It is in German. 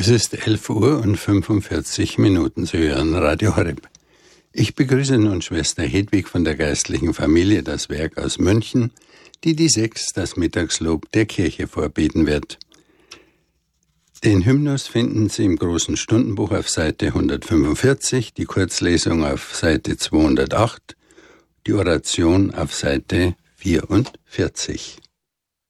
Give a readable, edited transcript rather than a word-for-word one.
Es ist 11:45 Sie hören Radio Horeb. Ich begrüße nun Schwester Hedwig von der geistlichen Familie Das Werk aus München, die 6, das Mittagslob der Kirche, vorbeten wird. Den Hymnus finden Sie im großen Stundenbuch auf Seite 145, die Kurzlesung auf Seite 208, die Oration auf Seite 44.